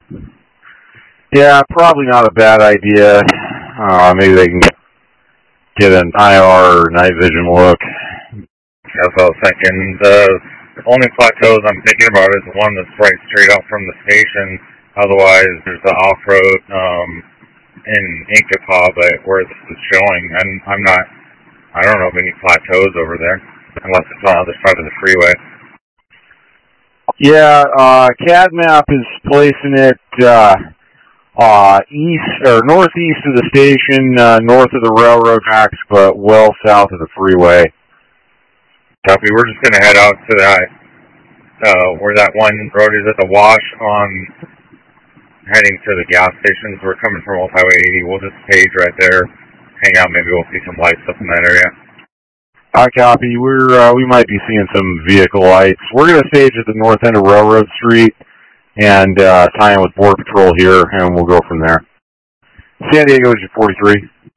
Yeah, probably not a bad idea. Maybe they can get an IR or night vision look. That's what I was thinking. The only plateaus I'm thinking about is the one that's right straight out from the station. Otherwise, there's the off-road in Inkapa, but where this is showing, I don't know of any plateaus over there, unless it's on the other side of the freeway. Yeah, CAD map is placing it east or northeast of the station, north of the railroad tracks, but well south of the freeway. Copy. We're just going to head out to that, where that one road is at the wash heading to the gas stations. We're coming from Old Highway 80. We'll just stage right there, hang out. Maybe we'll see some lights up in that area. I copy. We might be seeing some vehicle lights. We're going to stage at the north end of Railroad Street and tie in with Border Patrol here, and we'll go from there. San Diego is your 43.